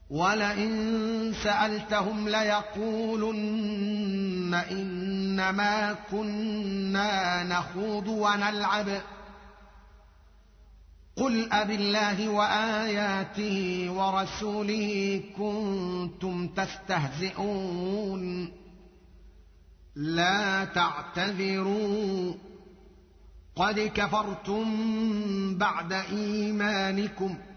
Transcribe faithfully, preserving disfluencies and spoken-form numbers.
ولئن سألتهم ليقولن إنما كنا نخوض ونلعب قل أبالله وآياته ورسوله كنتم تستهزئون لا تعتذروا قد كفرتم بعد إيمانكم